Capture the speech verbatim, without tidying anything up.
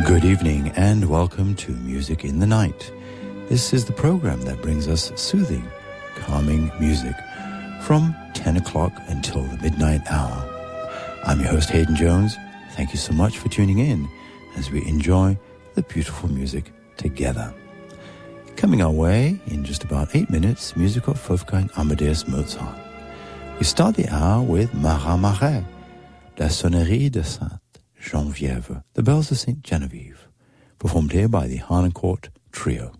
Good evening and welcome to Music in the Night. This is the program that brings us soothing, calming music from ten o'clock until the midnight hour. I'm your host, Hayden Jones. Thank you so much for tuning in as we enjoy the beautiful music together. Coming our way in just about eight minutes, music of Wolfgang Amadeus Mozart. We start the hour with Marat Marais, La Sonnerie de Sainte-Geneviève, the Bells of Saint Genevieve, performed here by the Harnoncourt Trio.